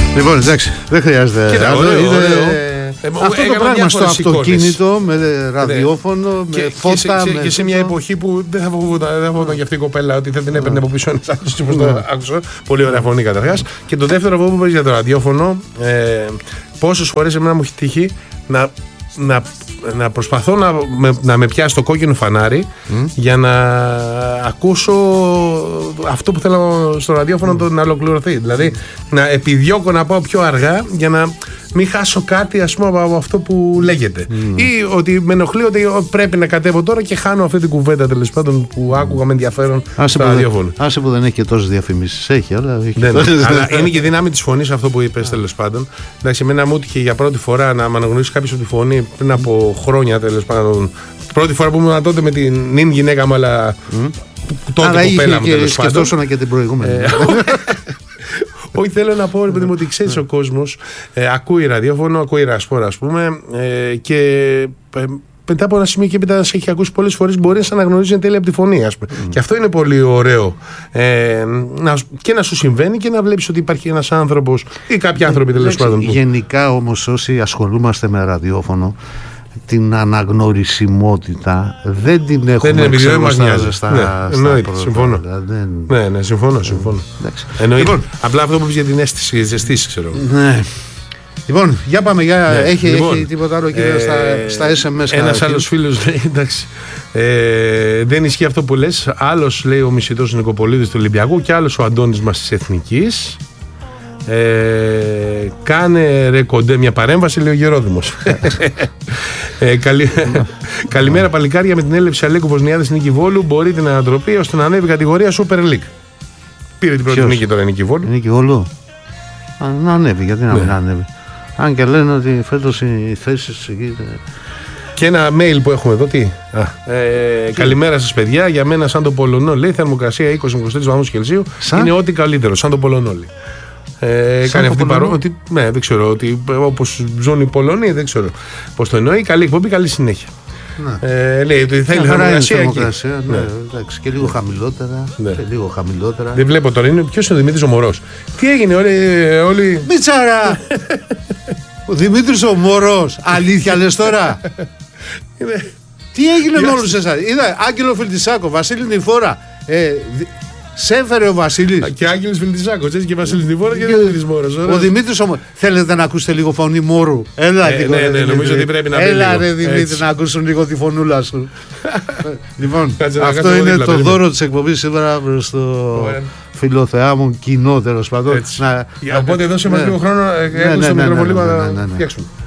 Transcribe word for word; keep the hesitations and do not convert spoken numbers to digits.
Λοιπόν, εντάξει, δεν χρειάζεται. Κοίτα, άλλο, ωραίο, είναι... ωραίο. Ε, αυτό το πράγμα στο αυτοκίνητο, εικόνες. Με ραδιόφωνο, και, με φώτα. Και σε, με και σε μια εποχή που δεν θα φοβόταν και αυτή η κοπέλα ότι θα την έπαιρνε από πίσω ένας άλλος, όπως το άκουσα. Πολύ ωραία φωνή καταρχάς. Και το δεύτερο αυτό που παίζει για το ραδιόφωνο, ε, πόσες φορές εμένα μου έχει τύχει να. Να, να προσπαθώ να με, να με πιάσει το κόκκινο φανάρι mm. για να ακούσω αυτό που θέλω στο ραδιόφωνο mm. να ολοκληρωθεί. Δηλαδή να επιδιώκω να πάω πιο αργά για να μην χάσω κάτι, ας πούμε, από αυτό που λέγεται. Mm. Ή ότι με ενοχλεί ότι πρέπει να κατέβω τώρα και χάνω αυτή την κουβέντα, τέλος πάντων, που άκουγα με ενδιαφέρον άσε στο ραδιόφωνο. Άσε που δεν έχει και τόσες διαφημίσεις. Έχει, αλλά, έχει δεν, τόσες... αλλά είναι και η δύναμη της φωνής αυτό που είπες, τέλος πάντων. Εντάξει, εμένα μου έτυχε για πρώτη φορά να με αναγνωρίσει κάποιος από τη φωνή πριν από χρόνια, τέλος πάντων. Πρώτη φορά που ήμουν τότε με την νυν γυναίκα μου, αλλά. Mm. Τότε αλλά κοπέλα μου, τέλος πάντων. Σκεφτόσουνα και την προηγούμενη. Όχι, θέλω να πω, ρε παιδί μου, ότι ξέρεις ο κόσμος ε, ακούει ραδιόφωνο, ακούει ρασπόρα, ας πούμε, ε, και ε, μετά από ένα σημείο και μετά σε έχει ακούσει πολλές φορές, μπορεί να σε αναγνωρίζει εν τέλει από τη φωνή, ας πούμε. Mm. Και αυτό είναι πολύ ωραίο. Ε, να, και να σου συμβαίνει και να βλέπεις ότι υπάρχει ένας άνθρωπος ή κάποιοι άνθρωποι, τέλος πάντων. Γενικά όμως, όσοι ασχολούμαστε με ραδιόφωνο, την αναγνωρισιμότητα δεν την έχουμε. Δεν είναι επειδή δεν μας νοιάζει. Στα, ναι, στα εννοείται, συμφωνώ. Δεν... Ναι, ναι, συμφωνώ, συμφωνώ. Εννοείται. Λοιπόν, απλά αυτό που είπες για την αίσθηση, για τις αισθήσεις, ξέρω. Ναι. Λοιπόν, για πάμε, για... ναι. έχει, λοιπόν, έχει τίποτα άλλο κύριε, ε, στα, στα ες εμ ες. Ένας άλλος φίλος λέει, εντάξει, ε, δεν ισχύει αυτό που λες. Άλλος λέει ο Μισητός Νικοπολίδης του Ολυμπιακού και άλλος ο Αντώνης μας της Εθνικής. Ε, κάνε ρε κοντέ μια παρέμβαση, λέει ο Γερόδημος. ε, καλη... Καλημέρα παλικάρια, με την έλευση Αλέκου Βοσνιάδης Νίκη Βόλου μπορείτε να ανατροπεί ώστε να ανέβει κατηγορία Super League. Πήρε την πρώτη Ποιος? νίκη τώρα η Νίκη Βόλου. Νίκη Βόλου. Α, να ανέβει, γιατί να μην ναι. ανέβει. Αν και λένε ότι φέτος οι θέσεις εκεί... Και ένα mail που έχουμε εδώ, τι. Α, ε, καλημέρα σας παιδιά, για μένα σαν το Πολωνό, λέει, θερμοκρασία είκοσι με είκοσι τρεις βαθμούς Κελσίου είναι ό,τι καλύτερο, σαν το Πολωνό, λέει. Ε, κάνει αυτή την παρόμοια. Ναι, δεν ξέρω. Ότι όπως ζουν οι Πολωνοί, δεν ξέρω πώς το εννοεί. Καλή εκπομπή, καλή συνέχεια. Ε, λέει ότι θέλει θερμοκρασία εκεί. Ναι, ναι. Εντάξει, και λίγο χαμηλότερα. Ναι. Και λίγο χαμηλότερα. Δεν βλέπω τώρα. Είναι, ποιος είναι ο Δημήτρης ο Μωρός? Τι έγινε, όλοι. όλοι... Μίτσαρα! Ο Δημήτρης ο Μωρός. Αλήθεια λες τώρα? Τι έγινε με όλους εσάς? Είδα Άγγελο Φιλτισάκο, Βασίλη Νηφόρα. Ε, Σε έφερε ο Βασίλης. Και Άγγελος Φιλτισάκος, έτσι, και Βασίλης Νηφόρα και Δημήτρης Μόρος. Ο Δημήτρης όμως. Θέλετε να ακούσετε λίγο φωνή Μόρου? Έλα, ε, ναι, ναι, νομίζω ότι πρέπει να πει. Έλα, ρε Δημήτρη, να ακούσουν λίγο τη φωνούλα σου. Λοιπόν, αυτό είναι το δώρο της εκπομπής σήμερα προς το φίλο Θεά μου, κοινό τέλος πάντων. Οπότε δώσε μας λίγο χρόνο, έχουμε στο μικροβολήμα να φτιάξουμε.